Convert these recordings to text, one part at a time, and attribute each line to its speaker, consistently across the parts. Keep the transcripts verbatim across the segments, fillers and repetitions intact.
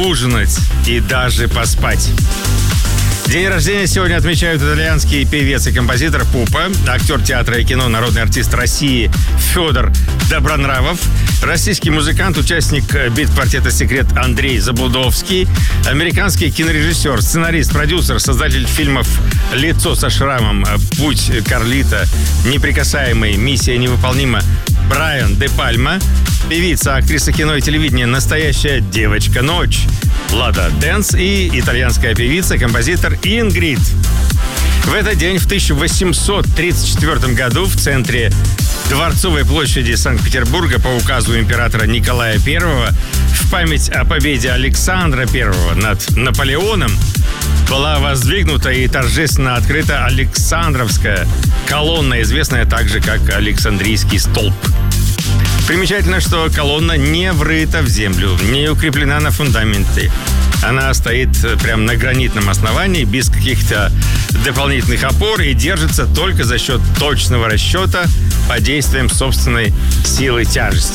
Speaker 1: поужинать и даже поспать. День рождения сегодня отмечают итальянский певец и композитор Пупа, актер театра и кино, народный артист России Федор Добронравов, российский музыкант, участник бит-квартета «Секрет» Андрей Забудовский, американский кинорежиссер, сценарист, продюсер, создатель фильмов «Лицо со шрамом», «Путь Карлита», «Неприкасаемый», «Миссия невыполнима» Брайан Де Пальма, певица, актриса кино и телевидения «Настоящая девочка ночь» Лада Дэнс и итальянская певица, композитор Ингрид. В этот день, в тысяча восемьсот тридцать четвёртом году, в центре Дворцовой площади Санкт-Петербурга по указу императора Николая Первого в память о победе Александра Первого над Наполеоном была воздвигнута и торжественно открыта Александровская колонна, известная также как Александрийский столб. Примечательно, что колонна не врыта в землю, не укреплена на фундаменте. Она стоит прямо на гранитном основании, без каких-то дополнительных опор и держится только за счет точного расчета по действиям собственной силы тяжести.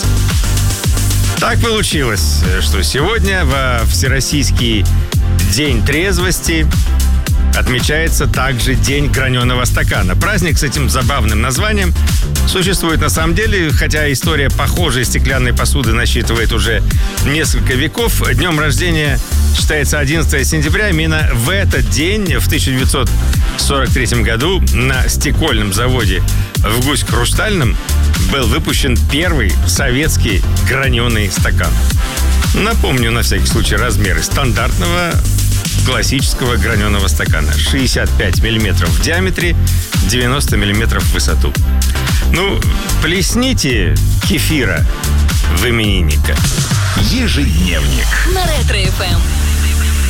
Speaker 1: Так получилось, что сегодня во Всероссийский день трезвости отмечается также День граненого стакана. Праздник с этим забавным названием существует на самом деле, хотя история похожей стеклянной посуды насчитывает уже несколько веков. Днем рождения считается одиннадцатого сентября. Именно в этот день, в тысяча девятьсот сорок третьем году, на стекольном заводе в Гусь-Хрустальном был выпущен первый советский граненый стакан. Напомню на всякий случай размеры стандартного классического граненого стакана. шестьдесят пять миллиметров в диаметре, девяносто миллиметров в высоту. Ну, плесните кефира в именинника.
Speaker 2: Ежедневник
Speaker 3: на Ретро-эф эм.